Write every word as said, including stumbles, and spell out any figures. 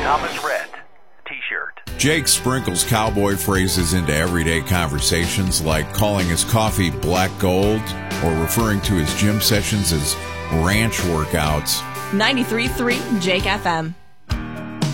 Thomas Rhett T-shirt. Jake sprinkles cowboy phrases into everyday conversations, like calling his coffee black gold or referring to his gym sessions as ranch workouts. ninety-three point three Jake F M.